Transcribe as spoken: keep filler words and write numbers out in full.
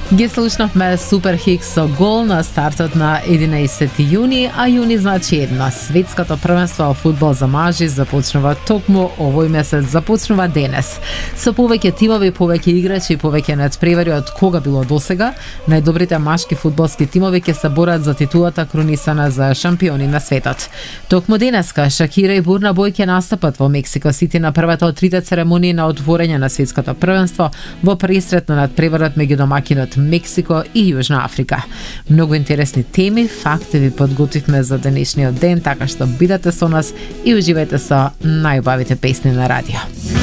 Ги слушнавме Супер Хикс со гол на стартот на единаесети јуни, а јуни значи едно. Светското првенство во фудбал за мажи започнува токму овој месец, започнува денес. Со повеќе тимови, повеќе играчи и повеќе надпревари од кога било досега, најдобрите машки фудбалски тимови ќе се борат за титулата кронисана за шампиони на светот. Токму денеска Шакира и Бурна Бој ќе настапат во Мексико Сити на првата од трите церемонии на отворање на светското првенство во пресрет на надпреварот меѓу домаќинот Мексико и Јужна Африка. Многу интересни теми, факти ви подготвивме за денешниот ден, така што бидете со нас и уживајте со најубавите песни на радио.